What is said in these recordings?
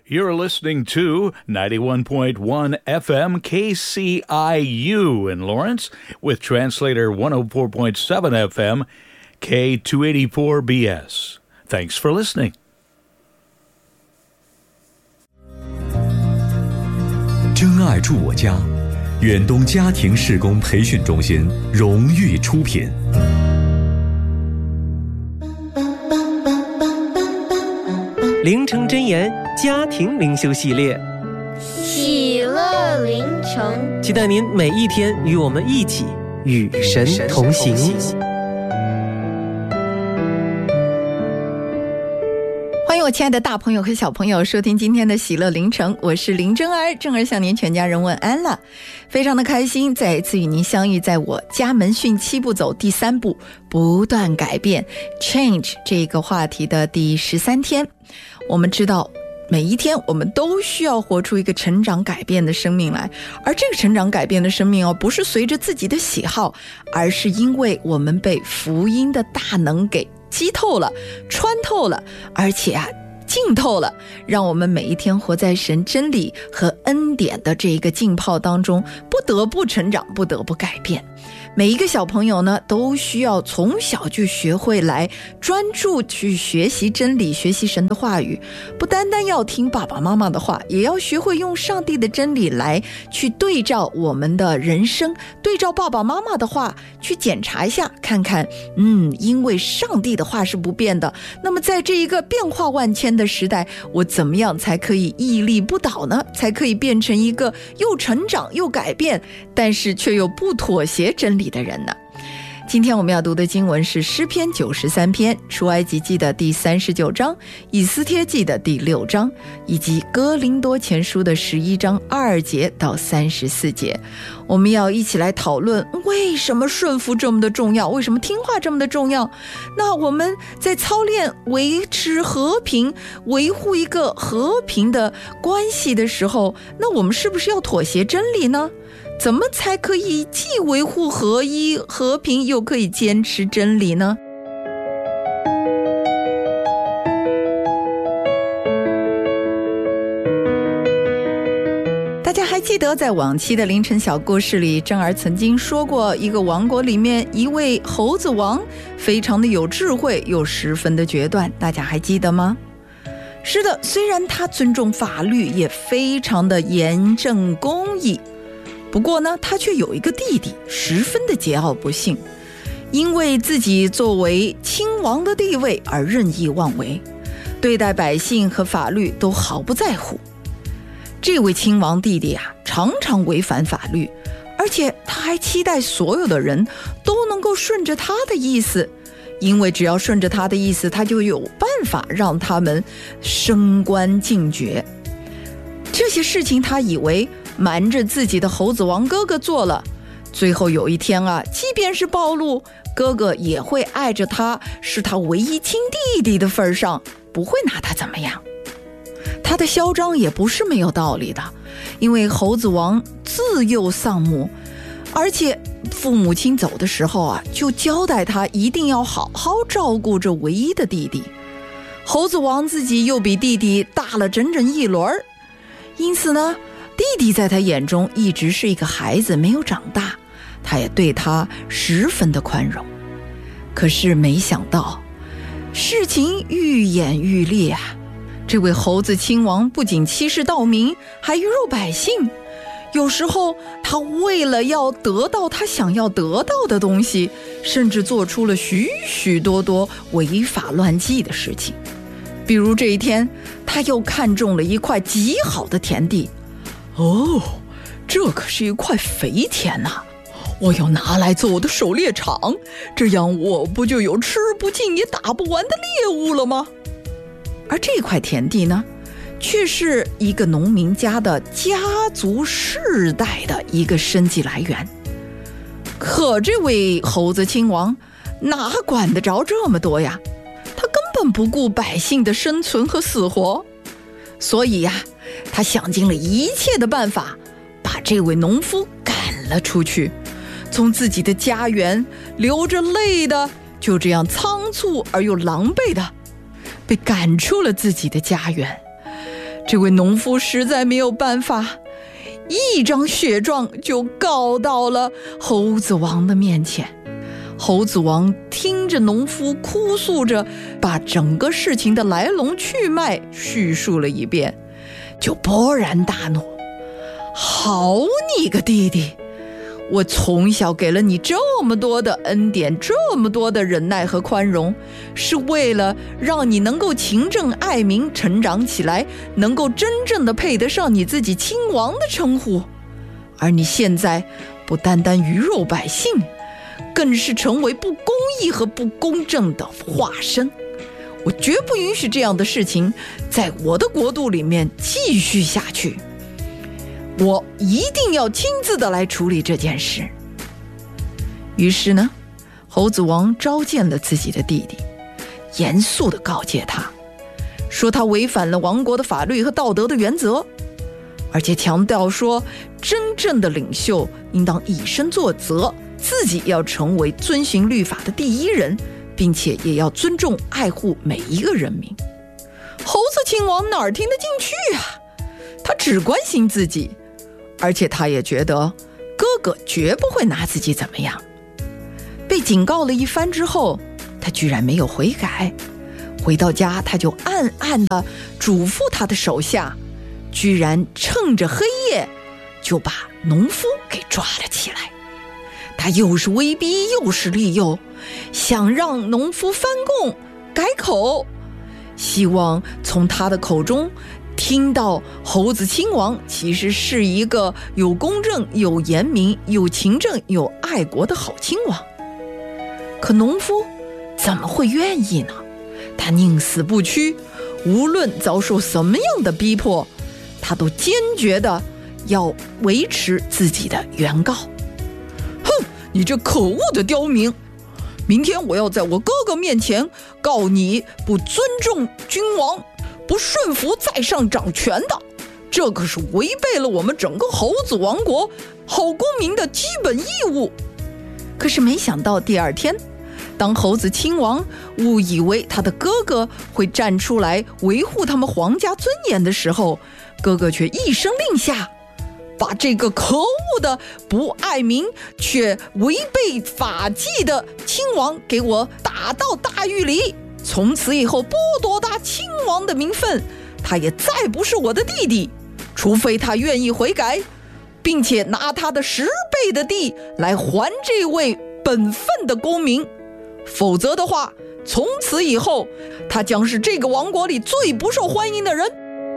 You're listening to 91.1 FM KCIU in Lawrence with translator 104.7 FM K284BS. Thanks for listening. 真爱住我家，远东家庭事工培训中心荣誉出品。 灵城真言家庭灵修系列， 喜乐灵城， 期待您每一天与我们一起与神同行。 欢迎我亲爱的大朋友和小朋友收听今天的喜乐灵城，我是林真儿，正儿向您全家人问安了。非常的开心再一次与您相遇，在我家门训7步走第3步不断改变 Change 这个话题的第13天。我们知道每一天我们都需要活出一个成长改变的生命来，而这个成长改变的生命不是随着自己的喜好，而是因为我们被福音的大能给击透了，穿透了，而且浸透了，让我们每一天活在神真理和恩典的这一个浸泡当中，不得不成长，不得不改变。每一个小朋友呢，都需要从小就学会来专注去学习真理，学习神的话语，不单单要听爸爸妈妈的话，也要学会用上帝的真理来去对照我们的人生，对照爸爸妈妈的话去检查一下，看看因为上帝的话是不变的，那么在这一个变化万千的时代，我怎么样才可以屹立不倒呢？才可以变成一个又成长又改变，但是却又不妥协真理的人呢？今天我们要读的经文是诗篇93篇、出埃及记的第39章、以斯帖记的第6章，以及哥林多前书的11章2节到34节。我们要一起来讨论为什么顺服这么的重要，为什么听话这么的重要。那我们在操练维持和平，维护一个和平的关系的时候，那我们是不是要妥协真理呢？怎么才可以既维护合一和平，又可以坚持真理呢？大家还记得在往期的凌晨小故事里，真儿曾经说过，一个王国里面一位猴子王非常的有智慧，又十分的决断，大家还记得吗？是的，虽然他尊重法律，也非常的严正公义，不过呢，他却有一个弟弟，十分的桀骜不驯，因为自己作为亲王的地位而任意妄为，对待百姓和法律都毫不在乎。这位亲王弟弟常常违反法律，而且他还期待所有的人都能够顺着他的意思，因为只要顺着他的意思，他就有办法让他们升官进爵。这些事情他以为瞒着自己的猴子王哥哥做了，最后有一天即便是暴露，哥哥也会爱着他，是他唯一亲弟弟的份上，不会拿他怎么样。他的嚣张也不是没有道理的，因为猴子王自幼丧母，而且父母亲走的时候就交代他一定要好好照顾这唯一的弟弟。猴子王自己又比弟弟大了整整一轮，因此呢，弟弟在他眼中一直是一个孩子，没有长大，他也对他十分的宽容。可是没想到事情愈演愈烈这位猴子亲王不仅欺世盗名，还鱼肉百姓。有时候他为了要得到他想要得到的东西，甚至做出了许许多多违法乱纪的事情。比如这一天，他又看中了一块极好的田地。这可是一块肥田我要拿来做我的狩猎场，这样我不就有吃不尽也打不完的猎物了吗？而这块田地呢，却是一个农民家的家族世代的一个生计来源。可这位猴子亲王哪管得着这么多呀？他根本不顾百姓的生存和死活，所以他想尽了一切的办法，把这位农夫赶了出去，从自己的家园流着泪的，就这样仓促而又狼狈的被赶出了自己的家园。 这位农夫实在没有办法，一张血状就告到了猴子王的面前。猴子王听着农夫哭诉着，把整个事情的来龙去脉叙述了一遍，就勃然大怒。好你个弟弟，我从小给了你这么多的恩典，这么多的忍耐和宽容，是为了让你能够勤政爱民，成长起来，能够真正的配得上你自己亲王的称呼。而你现在不单单鱼肉百姓，更是成为不公义和不公正的化身。我绝不允许这样的事情在我的国度里面继续下去，我一定要亲自的来处理这件事。于是呢，猴子王召见了自己的弟弟，严肃地告诫他，说他违反了王国的法律和道德的原则，而且强调说，真正的领袖应当以身作则，自己要成为遵循律法的第一人，并且也要尊重爱护每一个人民。猴子亲王哪儿听得进去啊？他只关心自己，而且他也觉得哥哥绝不会拿自己怎么样。被警告了一番之后，他居然没有悔改。回到家，他就暗暗地嘱咐他的手下，居然趁着黑夜就把农夫给抓了起来。他又是威逼又是利诱，想让农夫翻供改口，希望从他的口中听到猴子亲王其实是一个有公正、有严明、有勤政、有爱国的好亲王。可农夫怎么会愿意呢？他宁死不屈，无论遭受什么样的逼迫，他都坚决的要维持自己的原告。哼，你这可恶的刁民！明天我要在我哥哥面前告你不尊重君王，不顺服在上掌权的，这可是违背了我们整个猴子王国好公民的基本义务。可是没想到第二天，当猴子亲王误以为他的哥哥会站出来维护他们皇家尊严的时候，哥哥却一声令下，把这个可恶的不爱民却违背法纪的亲王给我打到大狱里。从此以后剥夺他亲王的名分，他也再不是我的弟弟，除非他愿意悔改，并且拿他的10倍的地来还这位本分的公民，否则的话，从此以后他将是这个王国里最不受欢迎的人。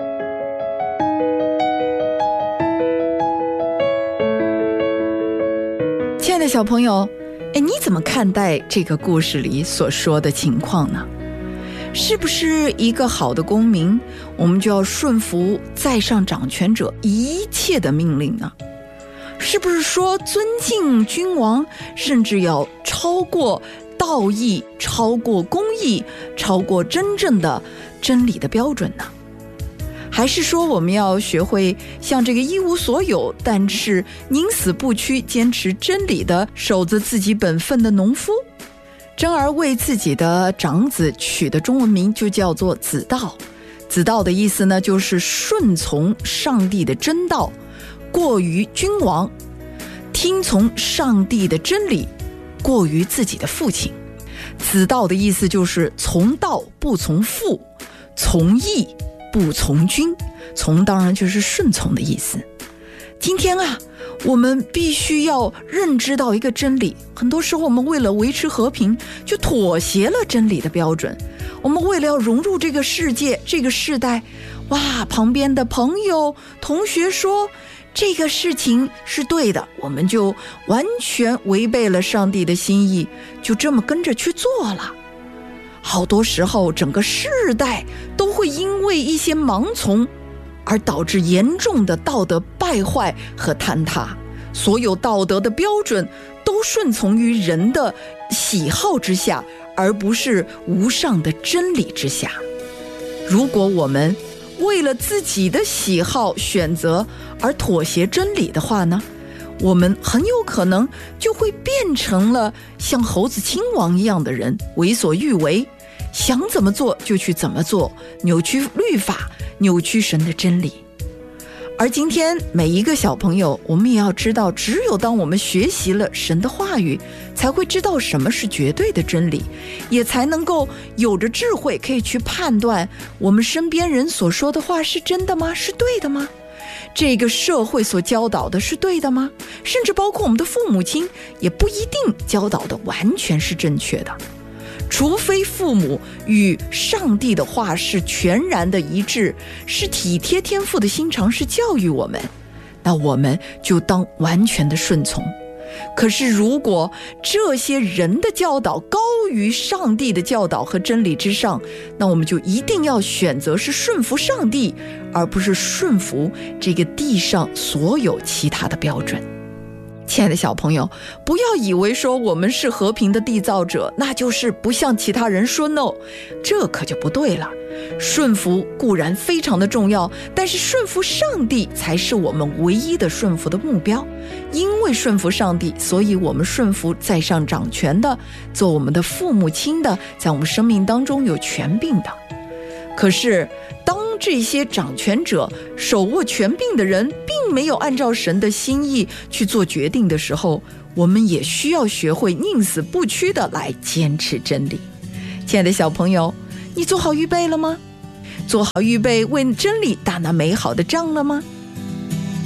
亲爱的小朋友，你怎么看待这个故事里所说的情况呢？是不是一个好的公民，我们就要顺服在上掌权者一切的命令呢？是不是说尊敬君王，甚至要超过道义，超过公义，超过真正的真理的标准呢？还是说我们要学会像这个一无所有，但是宁死不屈，坚持真理的守着自己本分的农夫？真儿为自己的长子取的中文名就叫做子道。子道的意思呢，就是顺从上帝的真道，过于君王，听从上帝的真理，过于自己的父亲。子道的意思就是从道不从父，从义不从君。从当然就是顺从的意思。今天啊，我们必须要认知到一个真理，很多时候我们为了维持和平，就妥协了真理的标准。我们为了要融入这个世界，这个世代，哇，旁边的朋友、同学说这个事情是对的，我们就完全违背了上帝的心意，就这么跟着去做了。好多时候整个世代都会因为一些盲从而导致严重的道德败坏和坍塌，所有道德的标准都顺从于人的喜好之下，而不是无上的真理之下。如果我们为了自己的喜好选择而妥协真理的话呢，我们很有可能就会变成了像猴子亲王一样的人，为所欲为，想怎么做就去怎么做，扭曲律法， 扭曲神的真理。而今天每一个小朋友，我们也要知道，只有当我们学习了神的话语，才会知道什么是绝对的真理，也才能够有着智慧，可以去判断我们身边人所说的话是真的吗？是对的吗？这个社会所教导的是对的吗？甚至包括我们的父母亲，也不一定教导的完全是正确的。除非父母与上帝的话是全然的一致，是体贴天父的心肠，是教育我们，那我们就当完全的顺从。可是如果这些人的教导高于上帝的教导和真理之上，那我们就一定要选择是顺服上帝，而不是顺服这个地上所有其他的标准。亲爱的小朋友，不要以为说我们是和平的缔造者，那就是不向其他人说 no， 这可就不对了。顺服固然非常的重要，但是顺服上帝才是我们唯一的顺服的目标。因为顺服上帝，所以我们顺服在上掌权的，做我们的父母亲的，在我们生命当中有权柄的。可是当这些掌权者手握权柄的人并没有按照神的心意去做决定的时候，我们也需要学会宁死不屈的来坚持真理。亲爱的小朋友，你做好预备了吗？做好预备为真理打那美好的仗了吗？